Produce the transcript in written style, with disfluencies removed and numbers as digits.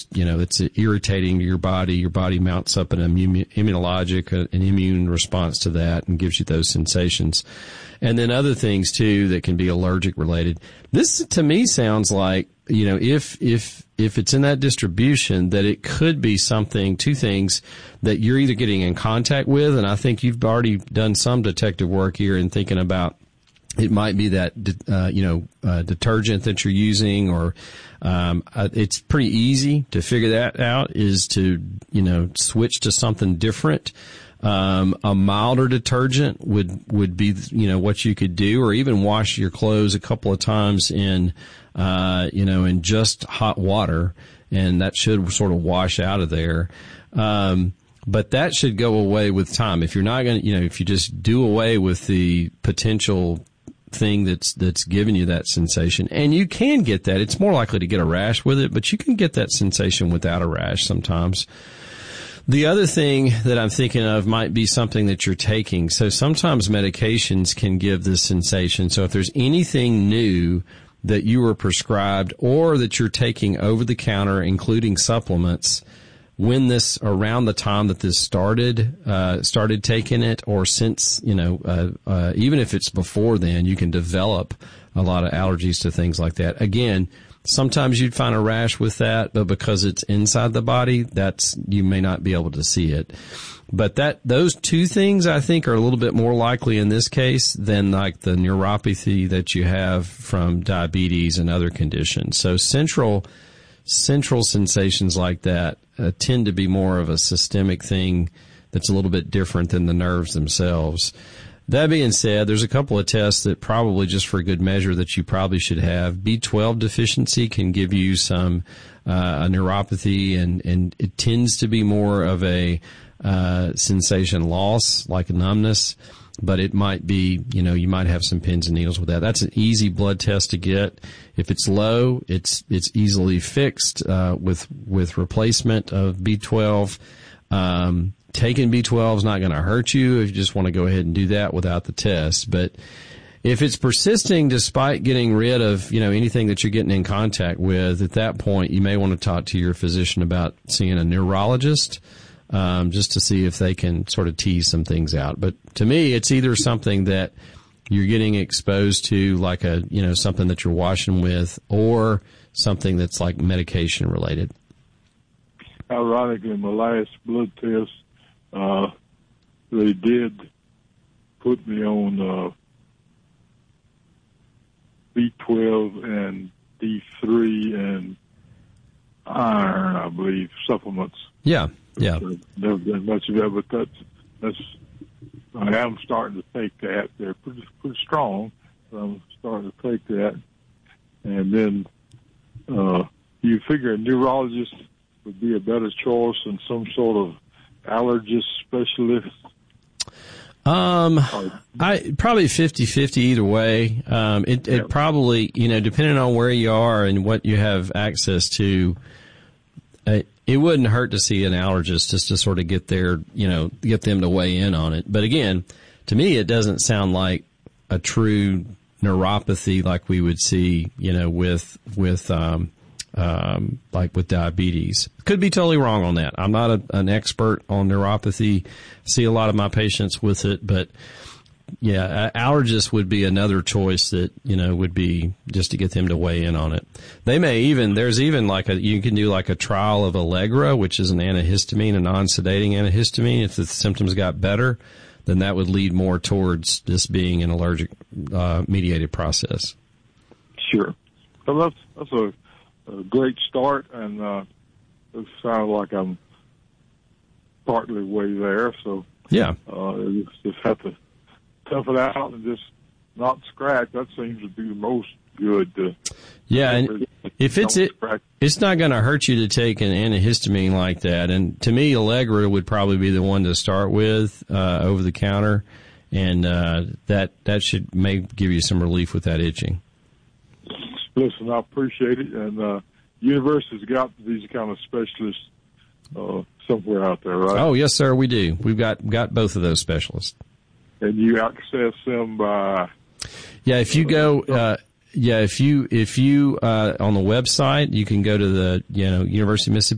it's irritating to your body. Your body mounts up an immunologic, an immune response to that and gives you those sensations. And then other things too that can be allergic related. This to me sounds like, if it's in that distribution, that it could be two things that you're either getting in contact with, and I think you've already done some detective work here in thinking about it might be that, detergent that you're using, or, it's pretty easy to figure that out, is to, switch to something different. A milder detergent would be, what you could do, or even wash your clothes a couple of times in just hot water, and that should sort of wash out of there. But that should go away with time. If you're not going to, if you just do away with the potential thing that's giving you that sensation, and you can get that. It's more likely to get a rash with it, but you can get that sensation without a rash sometimes. The other thing that I'm thinking of might be something that you're taking. So sometimes medications can give this sensation. So if there's anything new that you were prescribed or that you're taking over the counter, including supplements, around the time that this started taking it, or since, even if it's before then, you can develop a lot of allergies to things like that. Again, sometimes you'd find a rash with that, but because it's inside the body, you may not be able to see it. But those two things, I think, are a little bit more likely in this case than like the neuropathy that you have from diabetes and other conditions. So central sensations like that tend to be more of a systemic thing that's a little bit different than the nerves themselves. That being said, there's a couple of tests that probably, just for good measure, that you probably should have. B12 deficiency can give you some a neuropathy, and it tends to be more of a sensation loss, like a numbness. But it might be, you might have some pins and needles with that. That's an easy blood test to get. If it's low, it's easily fixed with replacement of B12. Taking B12 is not going to hurt you if you just want to go ahead and do that without the test. But if it's persisting despite getting rid of, anything that you're getting in contact with, at that point, you may want to talk to your physician about seeing a neurologist, just to see if they can sort of tease some things out. But to me, it's either something that you're getting exposed to, like something that you're washing with, or something that's like medication related. Ironically, my last blood test, they did put me on B12 and D3 and iron, I believe, supplements. Yeah. Never done much of that, but I am starting to take that. They're pretty strong, so I'm starting to take that. And then you figure a neurologist would be a better choice than some sort of allergist specialist? I probably 50-50 either way. It probably, depending on where you are and what you have access to, it wouldn't hurt to see an allergist just to sort of get them to weigh in on it. But again, to me, it doesn't sound like a true neuropathy like we would see, like with diabetes. Could be totally wrong on that. I'm not an expert on neuropathy. See a lot of my patients with it, but allergist would be another choice that, would be just to get them to weigh in on it. They may even, there's even you can do like a trial of Allegra, which is an antihistamine, a non-sedating antihistamine. If the symptoms got better, then that would lead more towards this being an allergic, mediated process. Sure. Well, that's a great start, and it sounds like I'm partly way there. So yeah, just have to tough it out and just not scratch. That seems to be the most good. And if it's not going to hurt you to take an antihistamine like that. And to me, Allegra would probably be the one to start with over the counter, and that may give you some relief with that itching. Listen, I appreciate it, and university's got these kind of specialists somewhere out there, right? Oh, yes, sir, we do. We've got both of those specialists. And you access them by? Yeah, if you go, if you on the website, you can go to the University of Mississippi